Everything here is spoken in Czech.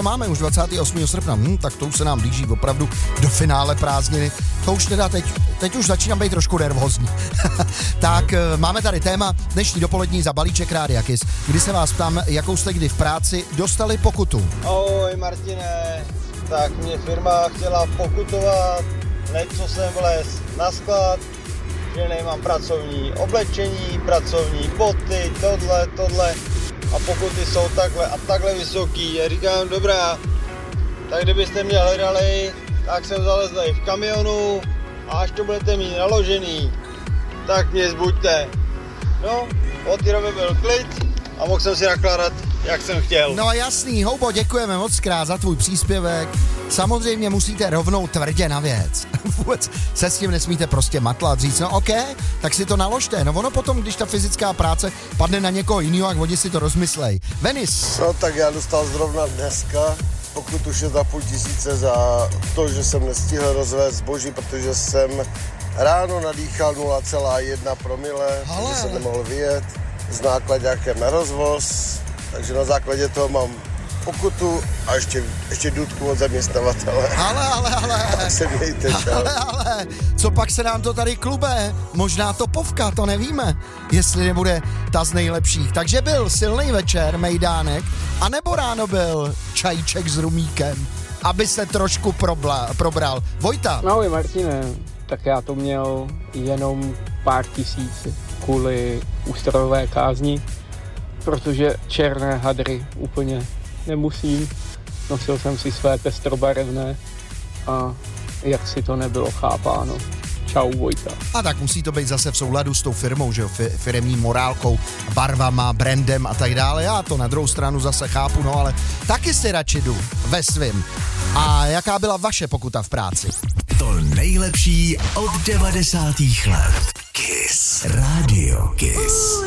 máme už 28. srpna, tak to už se nám blíží opravdu do finále prázdniny. To už teda teď už začínám být trošku nervózní. Tak máme tady téma dnešní dopolední za balíček Rádia Kiss, kdy se vás ptám, jakou jste kdy v práci dostali pokutu. Ahoj Martine, tak mě firma chtěla pokutovat, co jsem vlez na sklad, že nemám pracovní oblečení, pracovní boty, tohle a pokuty jsou takhle vysoký. Já říkám, dobrá, tak kdybyste mě hledali, tak jsem zalezl v kamionu a až to budete mít naložený, tak mě zbuďte. No, od té doby byl klid a mohl jsem si nakládat, jak jsem chtěl. No jasný, Houbo, děkujeme moc krát za tvůj příspěvek. Samozřejmě musíte rovnou tvrdě na věc. Vůbec se s tím nesmíte prostě matlat, říct, no ok, tak si to naložte. No ono potom, když ta fyzická práce padne na někoho jiného, jak oni si to rozmyslej. Venis. No tak já dostal zrovna dneska pokutu 6,5 tisíce za to, že jsem nestihl rozvést zboží, protože jsem ráno nadýchal 0,1 promile, takže jsem nemohl vyjet s nákladákem na rozvoz, takže na základě toho mám pokutu a ještě důtku od zaměstnavatele. Ale. Tak se mějte, čau. Ale, co pak se nám to tady klube? Možná topovka, to nevíme, jestli nebude ta z nejlepších. Takže byl silný večer, mejdánek, anebo ráno byl čajíček s rumíkem, aby se trošku probral. Vojta. Ahoj Martine, tak já to měl jenom pár tisíc kvůli ústrojové kázni, protože černé hadry úplně nemusím. Nosil jsem si své pestrobarevné a jak si to nebylo chápáno. Čau, Vojta. A tak musí to být zase v souladu s tou firmou, že jo, firemní morálkou, barvama, brandem a tak dále. Já to na druhou stranu zase chápu, no ale taky si radši jdu ve svým. A jaká byla vaše pokuta v práci? To nejlepší od 90. let. Kiss. Radio Kiss.